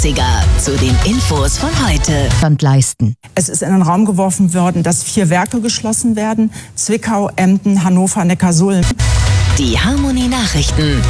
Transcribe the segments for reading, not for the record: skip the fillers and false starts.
Zu den Infos von heute. Leisten. Es ist in den Raum geworfen worden, dass 4 Werke geschlossen werden. Zwickau, Emden, Hannover, Neckarsulm. Die Harmonie-Nachrichten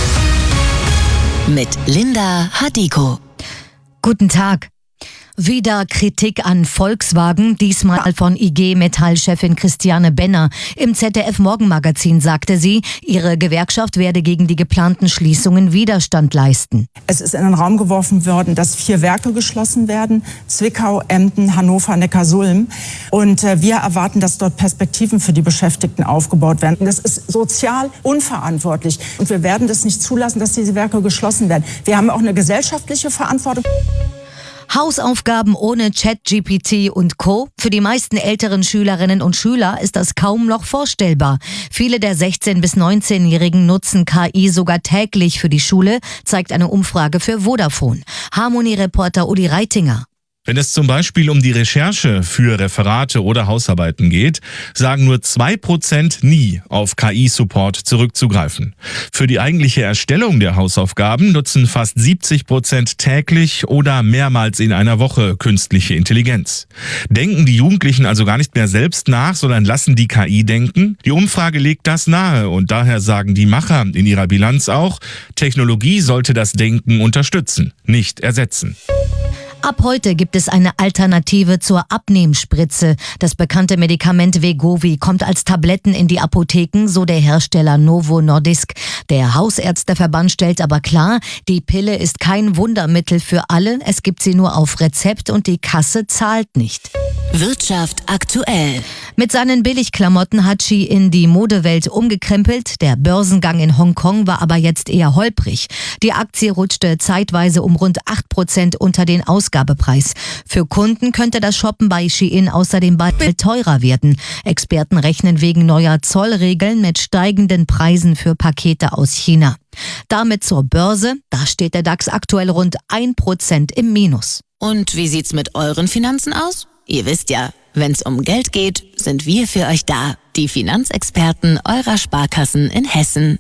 mit Linda Hadiko. Guten Tag. Wieder Kritik an Volkswagen, diesmal von IG Metall-Chefin Christiane Benner. Im ZDF-Morgenmagazin sagte sie, ihre Gewerkschaft werde gegen die geplanten Schließungen Widerstand leisten. Es ist in den Raum geworfen worden, dass 4 Werke geschlossen werden. Zwickau, Emden, Hannover, Neckarsulm. Und wir erwarten, dass dort Perspektiven für die Beschäftigten aufgebaut werden. Das ist sozial unverantwortlich. Und wir werden das nicht zulassen, dass diese Werke geschlossen werden. Wir haben auch eine gesellschaftliche Verantwortung. Hausaufgaben ohne ChatGPT und Co. Für die meisten älteren Schülerinnen und Schüler ist das kaum noch vorstellbar. Viele der 16- bis 19-Jährigen nutzen KI sogar täglich für die Schule, zeigt eine Umfrage für Vodafone. Harmonie-Reporter Uli Reitinger. Wenn es zum Beispiel um die Recherche für Referate oder Hausarbeiten geht, sagen nur 2% nie auf KI-Support zurückzugreifen. Für die eigentliche Erstellung der Hausaufgaben nutzen fast 70% täglich oder mehrmals in einer Woche künstliche Intelligenz. Denken die Jugendlichen also gar nicht mehr selbst nach, sondern lassen die KI denken? Die Umfrage legt das nahe und daher sagen die Macher in ihrer Bilanz auch, Technologie sollte das Denken unterstützen, nicht ersetzen. Ab heute gibt es eine Alternative zur Abnehmspritze. Das bekannte Medikament Wegovy kommt als Tabletten in die Apotheken, so der Hersteller Novo Nordisk. Der Hausärzteverband stellt aber klar, die Pille ist kein Wundermittel für alle. Es gibt sie nur auf Rezept und die Kasse zahlt nicht. Wirtschaft aktuell. Mit seinen Billigklamotten hat Shein die Modewelt umgekrempelt. Der Börsengang in Hongkong war aber jetzt eher holprig. Die Aktie rutschte zeitweise um rund 8% unter den Ausgabepreis. Für Kunden könnte das Shoppen bei Shein außerdem bald teurer werden. Experten rechnen wegen neuer Zollregeln mit steigenden Preisen für Pakete aus China. Damit zur Börse. Da steht der DAX aktuell rund 1% im Minus. Und wie sieht's mit euren Finanzen aus? Ihr wisst ja, wenn's um Geld geht, sind wir für euch da. Die Finanzexperten eurer Sparkassen in Hessen.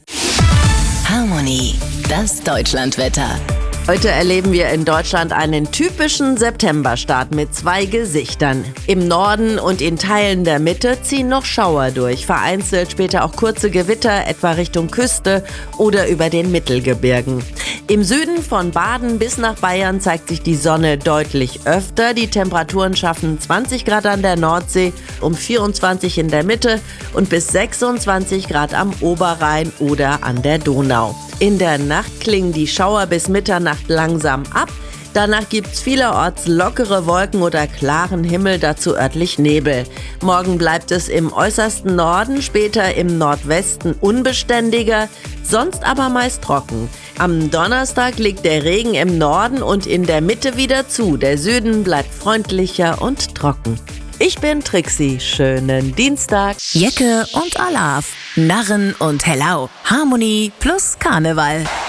Harmonie, das Deutschlandwetter. Heute erleben wir in Deutschland einen typischen Septemberstart mit 2 Gesichtern. Im Norden und in Teilen der Mitte ziehen noch Schauer durch, vereinzelt später auch kurze Gewitter, etwa Richtung Küste oder über den Mittelgebirgen. Im Süden von Baden bis nach Bayern zeigt sich die Sonne deutlich öfter. Die Temperaturen schaffen 20 Grad an der Nordsee, um 24 in der Mitte und bis 26 Grad am Oberrhein oder an der Donau. In der Nacht klingen die Schauer bis Mitternacht langsam ab. Danach gibt's vielerorts lockere Wolken oder klaren Himmel, dazu örtlich Nebel. Morgen bleibt es im äußersten Norden, später im Nordwesten unbeständiger, sonst aber meist trocken. Am Donnerstag liegt der Regen im Norden und in der Mitte wieder zu. Der Süden bleibt freundlicher und trocken. Ich bin Trixie. Schönen Dienstag. Jecke und Alaf. Narren und Hellau. Harmonie plus Karneval.